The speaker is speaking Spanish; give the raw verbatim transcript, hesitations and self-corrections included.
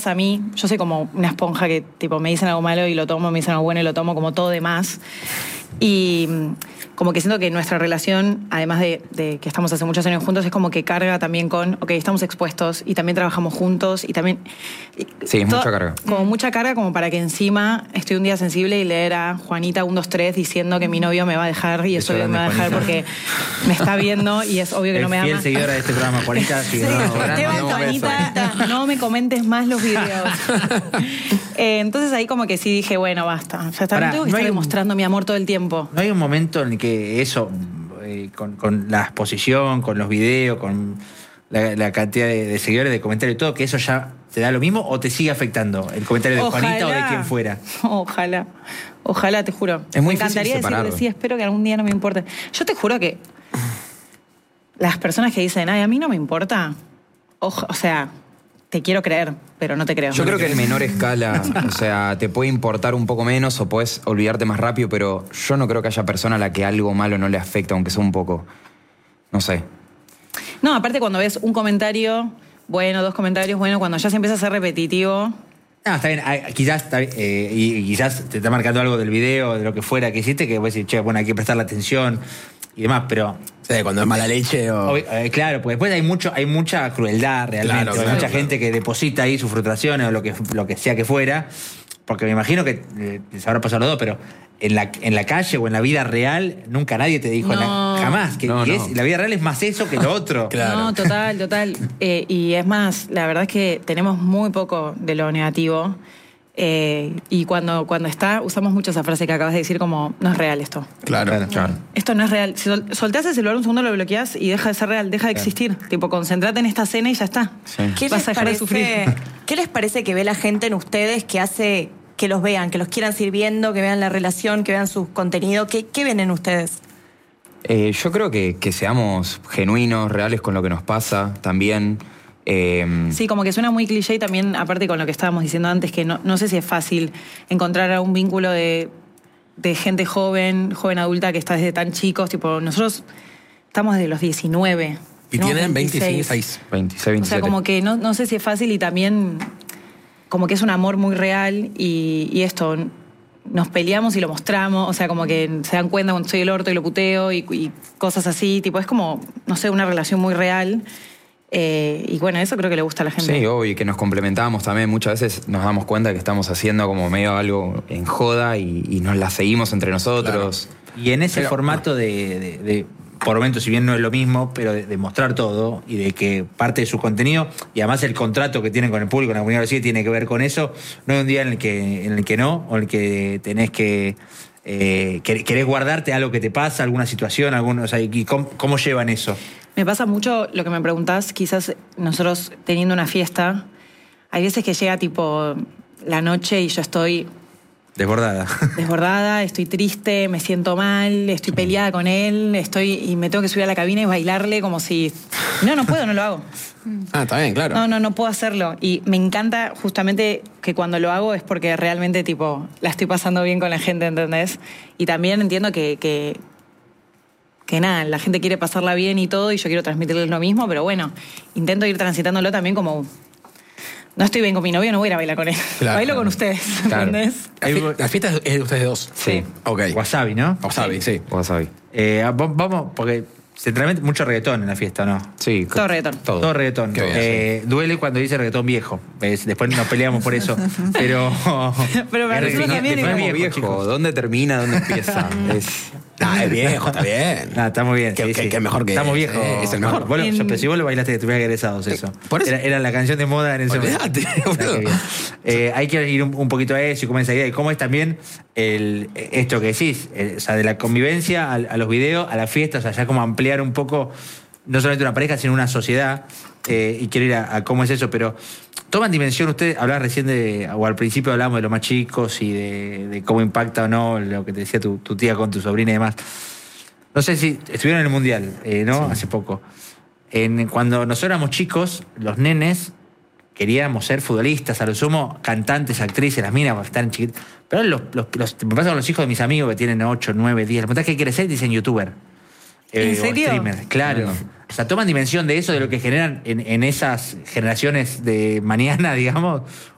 a mí, yo soy como una esponja que tipo me dicen algo malo y lo tomo, me dicen algo bueno y lo tomo, como todo de más. Y como que siento que nuestra relación, además de, de que estamos hace muchos años juntos, es como que carga también con, ok, estamos expuestos y también trabajamos juntos y también... Sí, es todo, mucha carga. Como mucha carga como para que encima estoy un día sensible y leer a Juanita uno dos tres diciendo que mi novio me va a dejar y eso me va a dejar porque me está viendo y es obvio que es no me ama. fiel seguidora de este programa, Juanita. Sí, Esteban, Juanita, no me comentes más los videos. eh, entonces ahí como que sí dije, bueno, basta. Ya está, Pará, no tengo que no estar hay un- demostrando mi amor todo el tiempo. ¿No hay un momento en el que eso, eh, con, con la exposición, con los videos, con la, la cantidad de, de seguidores, de comentarios y todo, que eso ya te da lo mismo o te sigue afectando el comentario de Ojalá. Juanita o de quien fuera? Ojalá. Ojalá, te juro. Es muy me difícil encantaría separarlo. decirle sí, espero que algún día no me importe. Yo te juro que las personas que dicen, ay, a mí no me importa, ojo, o sea, te quiero creer, pero no te creo. Yo creo que en menor escala, o sea, te puede importar un poco menos o puedes olvidarte más rápido, pero yo no creo que haya persona a la que algo malo no le afecta, aunque sea un poco. No sé. No, aparte cuando ves un comentario, bueno, dos comentarios, bueno, cuando ya se empieza a ser repetitivo... No, está bien, ah, quizás, está bien, eh, y, y quizás te está marcando algo del video, de lo que fuera que hiciste, que vos decís, che, bueno, hay que prestarle atención y demás, pero... Sí, cuando es mala leche o... Obvio, eh, claro, porque después hay mucho, hay mucha crueldad realmente. Claro, hay claro, mucha claro. gente que deposita ahí sus frustraciones o lo que, lo que sea que fuera. Porque me imagino que eh, les habrá pasado a los dos, pero en la, en la calle o en la vida real nunca nadie te dijo No. nada, jamás. Que, No, que no. es, la vida real es más eso que lo otro. Claro. No, total, total. Eh, y es más, la verdad es que tenemos muy poco de lo negativo. Eh, y cuando, cuando está, usamos mucho esa frase que acabas de decir como, no es real esto. Claro, Claro. claro. Esto no es real. Si sol- soltás el celular un segundo, lo bloqueás y deja de ser real, deja de existir. Tipo, concentrate en esta escena y ya está. Sí. ¿Qué Vas les, a dejar de parece, sufrir. ¿Qué les parece que ve la gente en ustedes que hace que los vean, que los quieran seguir viendo, que vean la relación, que vean sus contenidos? ¿Qué, qué ven en ustedes? Eh, yo creo que, que seamos genuinos, reales con lo que nos pasa también. Eh, Sí, como que suena muy cliché y también, aparte con lo que estábamos diciendo antes, que no, no sé si es fácil encontrar un vínculo de, de gente joven, joven adulta que está desde tan chicos. Tipo, nosotros estamos desde los diecinueve. Y tenemos tienen veintiséis. veintiséis. veintiséis, O veintisiete. sea, como que no, no sé si es fácil y también como que es un amor muy real y, y esto, nos peleamos y lo mostramos, o sea, como que se dan cuenta cuando soy el orto y lo puteo y, y cosas así, tipo, es como, no sé, una relación muy real. Eh, y bueno, eso creo que le gusta a la gente. Sí, obvio, y que nos complementamos también. Muchas veces nos damos cuenta que estamos haciendo como medio algo en joda y, y nos la seguimos entre nosotros. Y en ese Pero- formato de, de- de- por momentos, si bien no es lo mismo, pero de, de mostrar todo y de que parte de su contenido, y además el contrato que tienen con el público, con la comunidad sí tiene que ver con eso, no hay un día en el que, en el que no, o en el que tenés que eh, quer- querés guardarte algo que te pasa, alguna situación, algún, o sea, y cómo, cómo llevan eso. Me pasa mucho lo que me preguntás, quizás nosotros teniendo una fiesta, hay veces que llega tipo la noche y yo estoy Desbordada. desbordada, estoy triste, me siento mal, estoy peleada con él, estoy y me tengo que subir a la cabina y bailarle como si... No, no puedo, no lo hago. Ah, está bien, claro. No, no, no puedo hacerlo. Y me encanta justamente que cuando lo hago es porque realmente, tipo, la estoy pasando bien con la gente, ¿entendés? Y también entiendo que, que, que nada, la gente quiere pasarla bien y todo y yo quiero transmitirles lo mismo, pero bueno, intento ir transitándolo también como... No estoy bien con mi novio, no voy a ir a bailar con él. Claro, Bailo claro. con ustedes, Claro. ¿entendés? La, fi- la fiesta es de ustedes dos. Sí. Ok. Wasabi, ¿no? Wasabi, sí. Wasabi. Eh, va- vamos, porque se trae mucho reggaetón en la fiesta, ¿no? Sí. Todo reggaetón. Todo. Todo reggaetón. Qué bien, Eh, duele cuando dice reggaetón viejo. ¿Ves? Después nos peleamos por eso. Pero. Pero para es nosotros reggaetón- también es no como viejo, viejo, chicos. ¿dónde termina? ¿Dónde empieza? es... Ah, es viejo, está bien. Nada, está muy bien. Qué- sí, qué- sí. qué mejor que Estamos es, viejos. eh, es el mejor. Vos lo- En- pero si vos lo bailaste de tu viaje egresados, eso. por eso- Era, era la canción de moda en ese momento. Olvídate, Ah, boludo. qué bien. Eh, hay que ir un, un poquito a eso y cómo es esa idea. Y cómo es también el, esto que decís. eh, o sea, de la convivencia a, a los videos, a las fiestas, o sea, ya como ampliar un poco, no solamente una pareja, sino una sociedad. Eh, y quiero ir a, a cómo es eso, pero toman dimensión ustedes, hablabas recién de, o al principio hablamos de los más chicos y de, de cómo impacta o no lo que te decía tu, tu tía con tu sobrina y demás. No sé si estuvieron en el Mundial, eh, ¿no? Hace poco. En, cuando nosotros éramos chicos, los nenes queríamos ser futbolistas, a lo sumo cantantes, actrices, las minas están chiquitas. Pero los, los, los- me pasa con los hijos de mis amigos que tienen ocho, nueve, diez. La pregunta es qué quiere ser y dicen youtuber. ¿En o serio? streamer. Claro. Bueno. O sea, toman dimensión de eso, de lo que generan en, en esas generaciones de mañana, digamos,